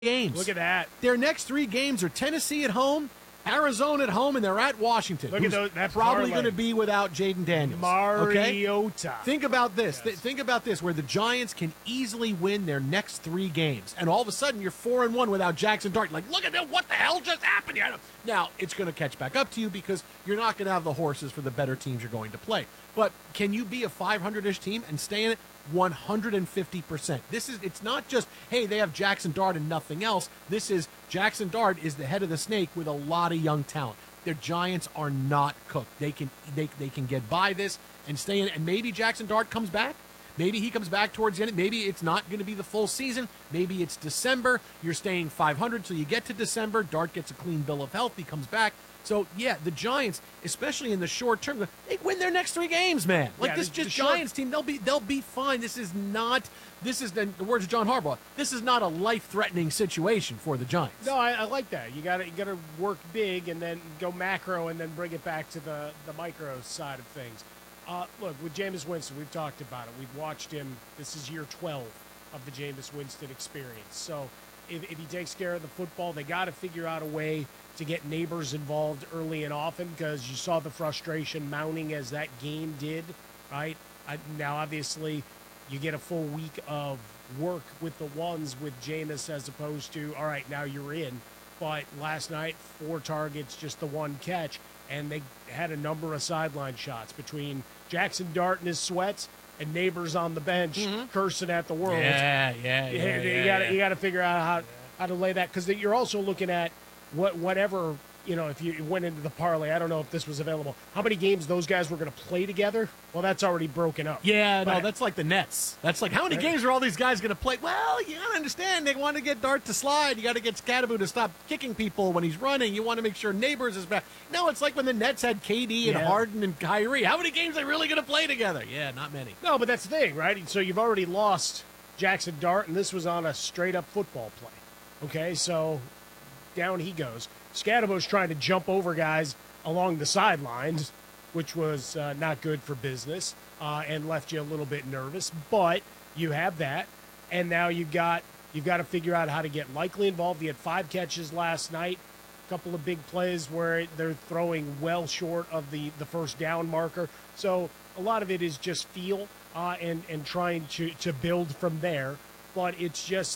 games. Look at that. Their next 3 games are Tennessee at home, Arizona at home, and they're at Washington. Look at those. That's probably going to be without Jaden Daniels. Mariota. Okay? Think about this. Think about this, where the Giants can easily win their next 3 games, and all of a sudden you're 4-1 without Jackson Dart. Like, look at that! What the hell just happened here? Now it's going to catch back up to you because you're not going to have the horses for the better teams you're going to play. But can you be a 500-ish team and stay in it? 150%. It's not just, hey, they have Jackson Dart and nothing else. This is Jackson Dart is the head of the snake with a lot of young talent. Their Giants are not cooked. They can get by this and stay in it. And maybe Jackson Dart comes back. Maybe he comes back towards the end. Maybe it's not going to be the full season. Maybe it's December. You're staying 500 till you get to December. Dart gets a clean bill of health. He comes back. So, yeah, the Giants, especially in the short term, they win their next 3 games, man. Like, this Giants team, they'll be fine. This is the words of John Harbaugh, this is not a life-threatening situation for the Giants. No, I like that. You gotta work big and then go macro and then bring it back to the micro side of things. Look, with Jameis Winston, we've talked about it. We've watched him. This is year 12 of the Jameis Winston experience. So if he takes care of the football, they got to figure out a way to get neighbors involved early and often, because you saw the frustration mounting as that game did, right? Now, obviously, you get a full week of work with the ones with Jameis as opposed to, all right, now you're in. But last night, 4 targets, just the 1 catch, and they had a number of sideline shots between Jackson Dart and his sweats and neighbors on the bench cursing at the world. You got to figure out how to lay that, because you're also looking at whatever, if you went into the parlay, I don't know if this was available, how many games those guys were going to play together. Well, that's already broken up. Yeah, no, that's like the Nets. That's like, how many games are all these guys going to play? Well, you got to understand, they want to get Dart to slide. You got to get Scadaboo to stop kicking people when he's running. You want to make sure Neighbors is back. No, it's like when the Nets had KD and Harden and Kyrie. How many games are they really going to play together? Yeah, not many. No, but that's the thing, right? So you've already lost Jackson Dart, and this was on a straight-up football play. Okay, so down he goes. Scadaboo's trying to jump over guys along the sidelines, which was not good for business and left you a little bit nervous. But you have that, and now you've got to figure out how to get Likely involved. He had 5 catches last night, a couple of big plays where they're throwing well short of the first down marker. So a lot of it is just feel and trying to build from there. But it's just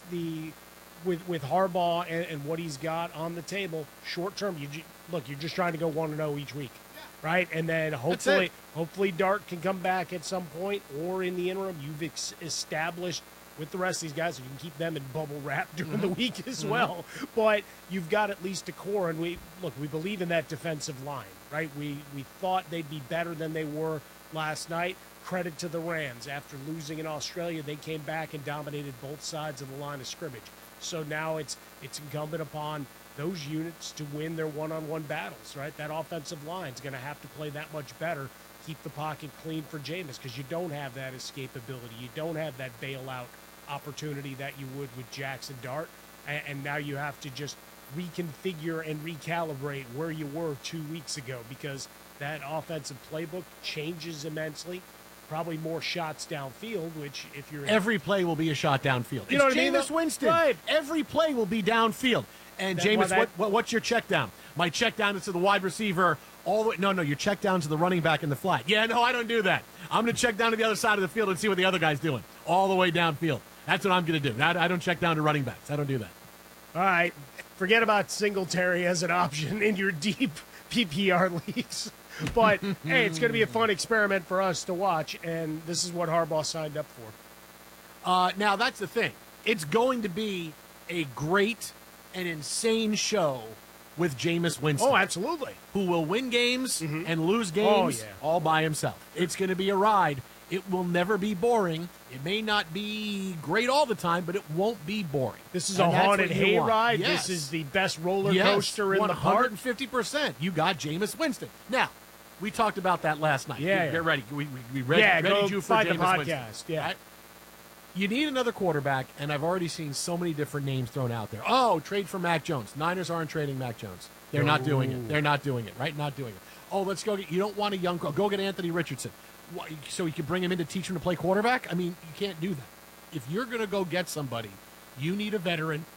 with Harbaugh and what he's got on the table, short term, you're just trying to go 1-0 each week, right? And then hopefully Dart can come back at some point, or in the interim, you've established with the rest of these guys, so you can keep them in bubble wrap during the week as well. But you've got at least a core, and we believe in that defensive line, right? We thought they'd be better than they were last night. Credit to the Rams. After losing in Australia, they came back and dominated both sides of the line of scrimmage. So now it's incumbent upon those units to win their one-on-one battles, right? That offensive line is going to have to play that much better, keep the pocket clean for Jameis, because you don't have that escapability. You don't have that bailout opportunity that you would with Jackson Dart. And now you have to just reconfigure and recalibrate where you were 2 weeks ago, because that offensive playbook changes immensely. Probably more shots downfield, which if you're... Every play will be a shot downfield. You know it's what I mean? Jameis Winston. Right. Every play will be downfield. And Jameis, what's your check down? My check down is to the wide receiver all the way... No, your check down to the running back in the flat. Yeah, no, I don't do that. I'm going to check down to the other side of the field and see what the other guy's doing. All the way downfield. That's what I'm going to do. I don't check down to running backs. I don't do that. All right. Forget about Singletary as an option in your deep PPR leagues. But, hey, it's going to be a fun experiment for us to watch, and this is what Harbaugh signed up for. Now, that's the thing. It's going to be a great and insane show with Jameis Winston. Oh, absolutely. Who will win games and lose games all by himself. It's going to be a ride. It will never be boring. It may not be great all the time, but it won't be boring. This is a haunted hayride. Yes. This is the best roller coaster in the park. 150%. You got Jameis Winston. Now, we talked about that last night. Yeah. Get ready. We ready you for find Jameis the podcast. Winston. Yeah. Right? You need another quarterback, and I've already seen so many different names thrown out there. Oh, trade for Mac Jones. Niners aren't trading Mac Jones. They're not doing it. They're not doing it, right? Not doing it. Oh, let's go get – you don't want a young – go get Anthony Richardson. So you can bring him in to teach him to play quarterback? I mean, you can't do that. If you're going to go get somebody, you need a veteran